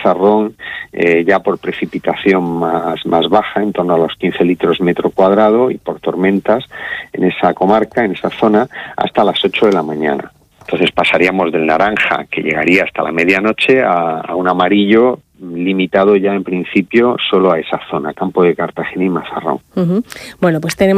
Mazarrón, ya por precipitación más baja, en torno a los 15 litros metro cuadrado, y por tormentas en esa comarca, en esa zona, hasta las 8 de la mañana. Entonces pasaríamos del naranja, que llegaría hasta la medianoche, a un amarillo limitado ya en principio solo a esa zona, Campo de Cartagena y Mazarrón. Bueno, pues tenemos